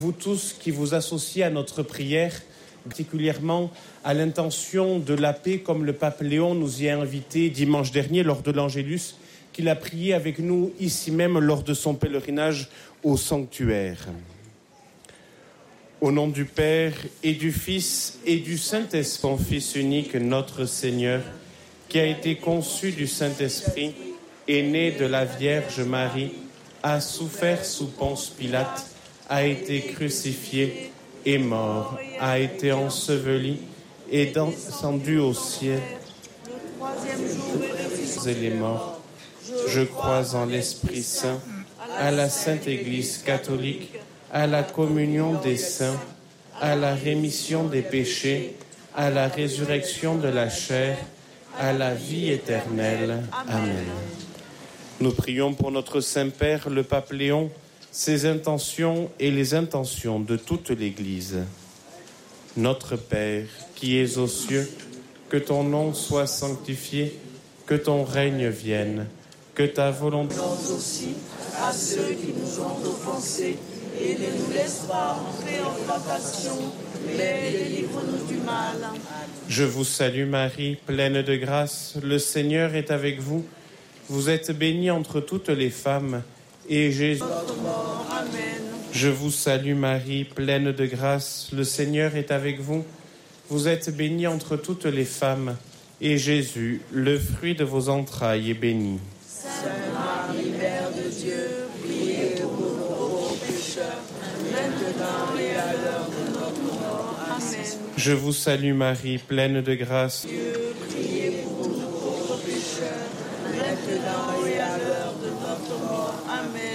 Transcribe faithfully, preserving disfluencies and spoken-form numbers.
Vous tous qui vous associez à notre prière, particulièrement à l'intention de la paix, comme le pape Léon nous y a invités dimanche dernier lors de l'Angélus, qu'il a prié avec nous ici même lors de son pèlerinage au sanctuaire. Au nom du Père et du Fils et du Saint-Esprit, son Fils unique, notre Seigneur, qui a été conçu du Saint-Esprit, est né de la Vierge Marie, a souffert sous Ponce Pilate, a été crucifié, est mort, a été enseveli, est descendu au ciel. Le troisième jour est ressuscité Et les morts. Je crois en l'Esprit Saint, à la Sainte Église catholique, à la communion des saints, à la rémission des péchés, à la résurrection de la chair, à la vie éternelle. Amen. Nous prions pour notre Saint-Père, le pape Léon, ses intentions et les intentions de toute l'Église. Notre Père, qui es aux cieux, que ton nom soit sanctifié, que ton règne vienne, que ta volonté... Nous aussi à ceux qui nous ont offensés, et ne nous laisse pas entrer en tentation, mais délivre-nous du mal. Je vous salue Marie, pleine de grâce, le Seigneur est avec vous. Vous êtes bénie entre toutes les femmes, et Jésus... Amen. Je vous salue Marie, pleine de grâce, le Seigneur est avec vous. Vous êtes bénie entre toutes les femmes, et Jésus, le fruit de vos entrailles, est béni. Sainte Marie, Mère de Dieu, priez pour nous pauvres pécheurs, maintenant et à l'heure de notre mort. Amen. Je vous salue Marie, pleine de grâce. Dieu